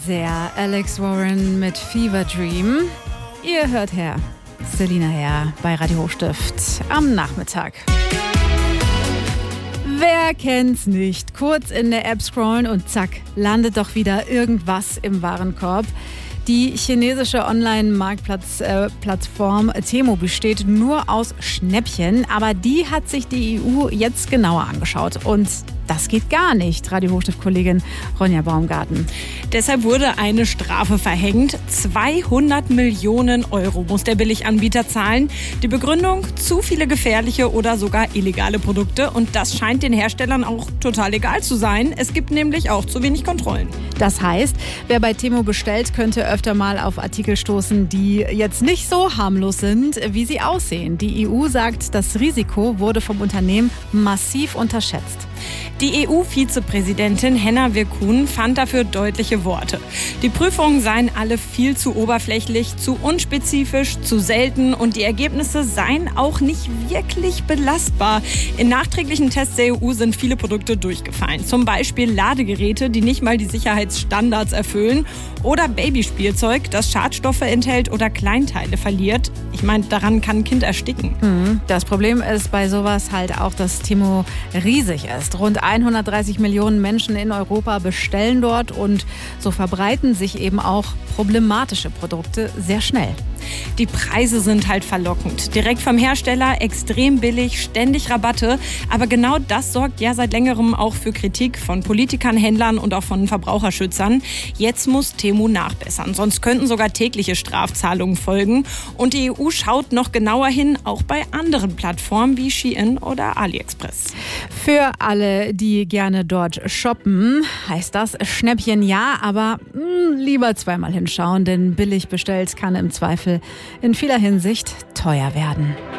Der Alex Warren mit Fever Dream. Ihr hört her, Selina Herr bei Radio Hochstift am Nachmittag. Wer kennt's nicht? Kurz in der App scrollen und zack, landet doch wieder irgendwas im Warenkorb. Die chinesische Online-Marktplattform Temu besteht nur aus Schnäppchen, aber die hat sich die EU jetzt genauer angeschaut. Und das geht gar nicht, Radio Hochstift-Kollegin Ronja Baumgarten. Deshalb wurde eine Strafe verhängt. 200 Millionen Euro muss der Billiganbieter zahlen. Die Begründung: zu viele gefährliche oder sogar illegale Produkte. Und das scheint den Herstellern auch total egal zu sein. Es gibt nämlich auch zu wenig Kontrollen. Das heißt, wer bei Temu bestellt, könnte öfter mal auf Artikel stoßen, die jetzt nicht so harmlos sind, wie sie aussehen. Die EU sagt, das Risiko wurde vom Unternehmen massiv unterschätzt. Die EU-Vizepräsidentin Henna Virkkunen fand dafür deutliche Worte. Die Prüfungen seien alle viel zu oberflächlich, zu unspezifisch, zu selten und die Ergebnisse seien auch nicht wirklich belastbar. In nachträglichen Tests der EU sind viele Produkte durchgefallen. Zum Beispiel Ladegeräte, die nicht mal die Sicherheitsstandards erfüllen, oder Babyspielzeug, das Schadstoffe enthält oder Kleinteile verliert. Ich meine, daran kann ein Kind ersticken. Das Problem ist bei sowas halt auch, dass Temu riesig ist. Rund 130 Millionen Menschen in Europa bestellen dort und so verbreiten sich eben auch problematische Produkte sehr schnell. Die Preise sind halt verlockend. Direkt vom Hersteller, extrem billig, ständig Rabatte. Aber genau das sorgt ja seit längerem auch für Kritik von Politikern, Händlern und auch von Verbraucherschützern. Jetzt muss Temu nachbessern, sonst könnten sogar tägliche Strafzahlungen folgen. Und die EU schaut noch genauer hin, auch bei anderen Plattformen wie Shein oder AliExpress. Für alle, die gerne dort shoppen, heißt das Schnäppchen ja, aber lieber zweimal hinschauen, denn billig bestellt kann im Zweifel in vieler Hinsicht teuer werden.